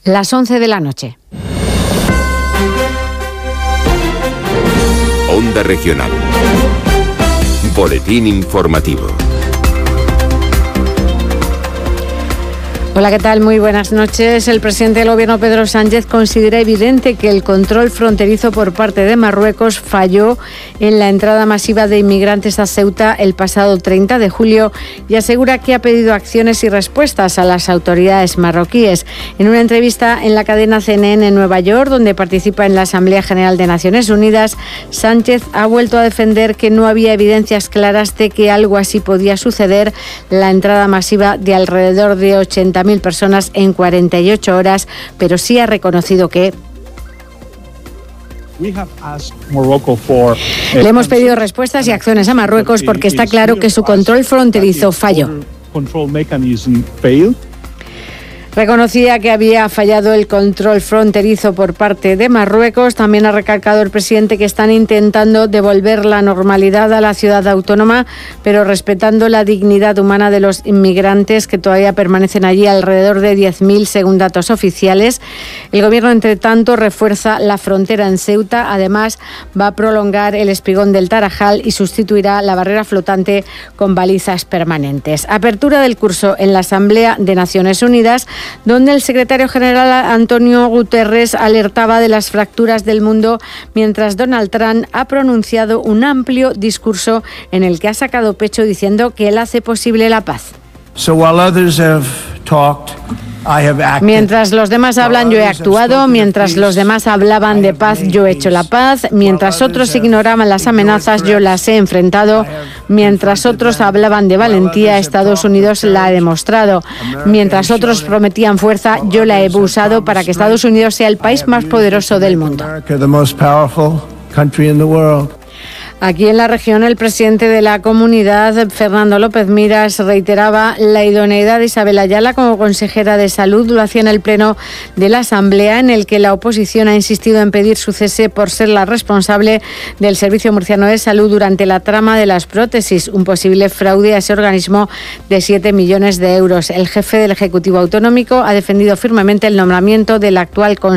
Las 11 de la noche. Onda Regional. Boletín informativo. Hola, ¿qué tal? Muy buenas noches. El presidente del Gobierno, Pedro Sánchez, considera evidente que el control fronterizo por parte de Marruecos falló en la entrada masiva de inmigrantes a Ceuta el pasado 30 de julio y asegura que ha pedido acciones y respuestas a las autoridades marroquíes. En una entrevista en la cadena CNN en Nueva York, donde participa en la Asamblea General de Naciones Unidas, Sánchez ha vuelto a defender que no había evidencias claras de que algo así podía suceder. La entrada masiva de alrededor de 80.000 personas en 48 horas, pero sí ha reconocido que le hemos pedido respuestas y acciones a Marruecos porque está claro que su control fronterizo falló. Reconocía que había fallado el control fronterizo por parte de Marruecos. También ha recalcado el presidente que están intentando devolver la normalidad a la ciudad autónoma, pero respetando la dignidad humana de los inmigrantes que todavía permanecen allí, alrededor de 10.000 según datos oficiales. El gobierno, entre tanto, refuerza la frontera en Ceuta. Además, va a prolongar el espigón del Tarajal y sustituirá la barrera flotante con balizas permanentes. Apertura del curso en la Asamblea de Naciones Unidas, donde el secretario general Antonio Guterres alertaba de las fracturas del mundo, mientras Donald Trump ha pronunciado un amplio discurso en el que ha sacado pecho diciendo que él hace posible la paz. Mientras los demás hablan, yo he actuado. Mientras los demás hablaban de paz, yo he hecho la paz. Mientras otros ignoraban las amenazas, yo las he enfrentado. Mientras otros hablaban de valentía, Estados Unidos la ha demostrado. Mientras otros prometían fuerza, yo la he usado para que Estados Unidos sea el país más poderoso del mundo. Aquí en la región, el presidente de la comunidad, Fernando López Miras, reiteraba la idoneidad de Isabel Ayala como consejera de Salud. Lo hacía en el pleno de la Asamblea, en el que la oposición ha insistido en pedir su cese por ser la responsable del Servicio Murciano de Salud durante la trama de las prótesis, un posible fraude a ese organismo de 7 millones de euros. El jefe del Ejecutivo Autonómico ha defendido firmemente el nombramiento del actual consejero